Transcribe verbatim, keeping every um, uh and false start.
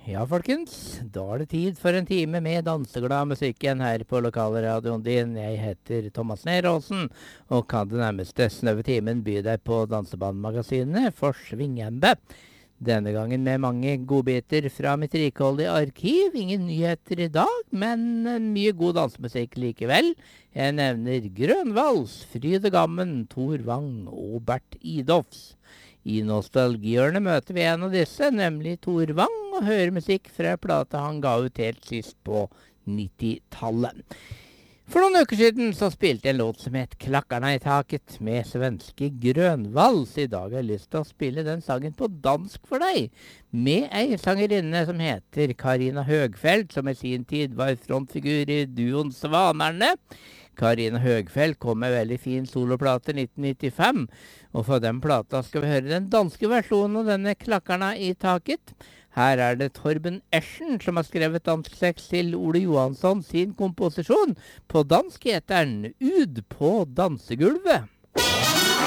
Ja, folkens, da er det tid for en time med danseglad musikk igjen her på lokalradioen din. Jeg heter Thomas Neråsen, og kan det nærmeste snøve timen by deg på dansebandmagasinet for Svingembe. Denne gangen med mange godbiter fra mitt rikholdige arkiv. Ingen nyheter i dag, men mye god dansemusikk likevel. Jeg nevner Grønvals, Fryd og Gammen, Tor Wang og Bert Idolfs. I nostalgihjørnet møter vi en av disse, nemlig Tor Wang, og hører musikk fra plata han ga ut helt sist på nittitallet. For noen uker siden så spilte jeg en låt som het Klakkarna i taket med svenske Grønvals. I dag har jeg lyst til å spille den sangen på dansk for deg, med ei sangerinne som heter Carina Høgfeldt, som i sin tid var frontfigur i duoen Svanerne. Carina Høgfeldt kom med veldig fin soloplate i nitten nittifem, og for den plata skal vi høre den danske versjonen av denne Klakkarna i taket. Her er det Torben Eschen som har skrevet dansk tekst til Ole Johansson sin komposisjon. På dansk heter den Ud på dansegulvet.